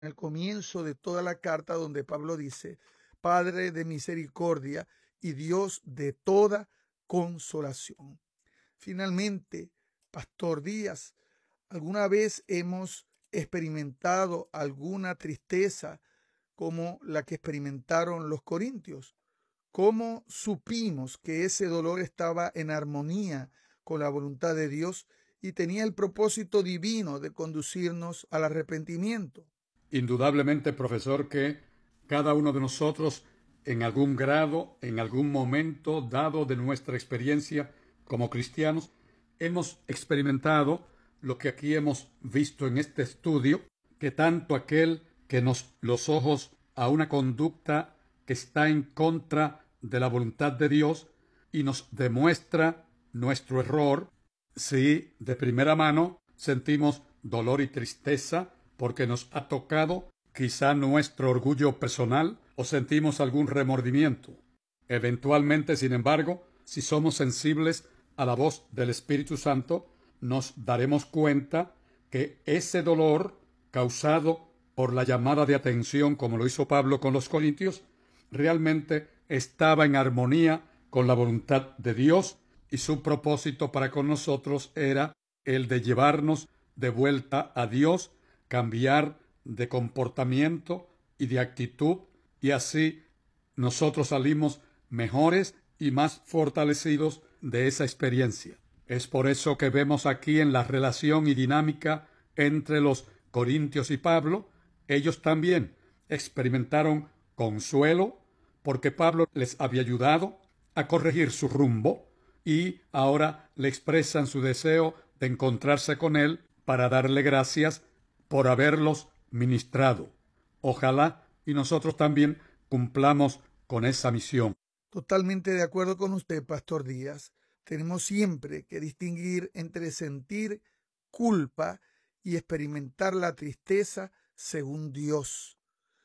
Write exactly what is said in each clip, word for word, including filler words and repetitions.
en el comienzo de toda la carta, donde Pablo dice: Padre de misericordia y Dios de toda consolación. Finalmente, Pastor Díaz, ¿alguna vez hemos experimentado alguna tristeza como la que experimentaron los corintios? ¿Cómo supimos que ese dolor estaba en armonía con la voluntad de Dios y tenía el propósito divino de conducirnos al arrepentimiento? Indudablemente, profesor, que cada uno de nosotros, en algún grado, en algún momento dado de nuestra experiencia como cristianos, hemos experimentado lo que aquí hemos visto en este estudio, que tanto aquel que nos los ojos a una conducta que está en contra de la voluntad de Dios y nos demuestra nuestro error, si de primera mano sentimos dolor y tristeza porque nos ha tocado quizá nuestro orgullo personal o sentimos algún remordimiento. Eventualmente, sin embargo, si somos sensibles a la voz del Espíritu Santo, nos daremos cuenta que ese dolor causado por la llamada de atención, como lo hizo Pablo con los corintios, realmente estaba en armonía con la voluntad de Dios, y su propósito para con nosotros era el de llevarnos de vuelta a Dios, cambiar de comportamiento y de actitud, y así nosotros salimos mejores y más fortalecidos de esa experiencia. Es por eso que vemos aquí en la relación y dinámica entre los corintios y Pablo, ellos también experimentaron consuelo porque Pablo les había ayudado a corregir su rumbo y ahora le expresan su deseo de encontrarse con él para darle gracias por haberlos ministrado. Ojalá y nosotros también cumplamos con esa misión. Totalmente de acuerdo con usted, Pastor Díaz. Tenemos siempre que distinguir entre sentir culpa y experimentar la tristeza según Dios.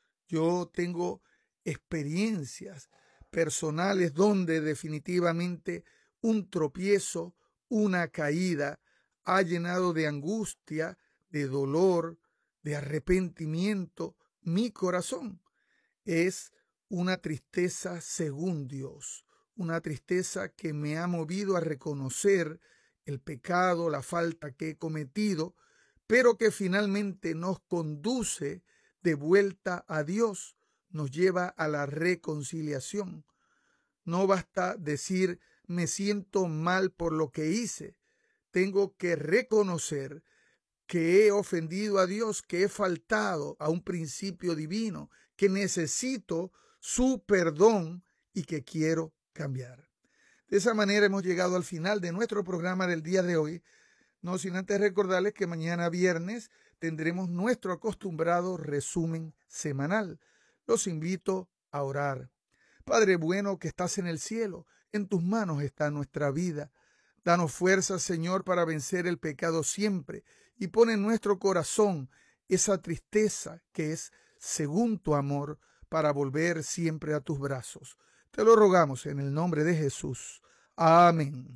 Yo tengo experiencias personales donde definitivamente un tropiezo, una caída, ha llenado de angustia, de dolor, de arrepentimiento mi corazón. Es una tristeza según Dios, una tristeza que me ha movido a reconocer el pecado, la falta que he cometido, pero que finalmente nos conduce de vuelta a Dios, nos lleva a la reconciliación. No basta decir me siento mal por lo que hice, tengo que reconocer que he ofendido a Dios, que he faltado a un principio divino, que necesito su perdón y que quiero cambiar. De esa manera hemos llegado al final de nuestro programa del día de hoy, no sin antes recordarles que mañana viernes tendremos nuestro acostumbrado resumen semanal. Los invito a orar. Padre bueno que estás en el cielo, en tus manos está nuestra vida. Danos fuerza, Señor, para vencer el pecado siempre y pon en nuestro corazón esa tristeza que es según tu amor para volver siempre a tus brazos. Te lo rogamos en el nombre de Jesús. Amén.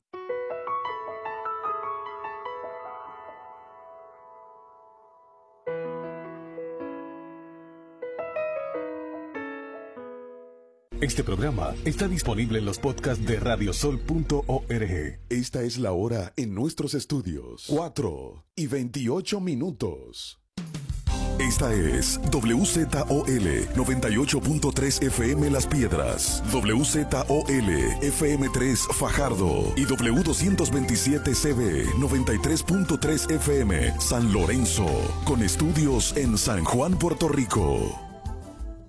Este programa está disponible en los podcasts de radiosol punto org. Esta es la hora en nuestros estudios. cuatro y veintiocho minutos. Esta es W Z O L noventa y ocho punto tres F M Las Piedras, W Z O L F M tres Fajardo y W doscientos veintisiete C B noventa y tres punto tres F M San Lorenzo, con estudios en San Juan, Puerto Rico.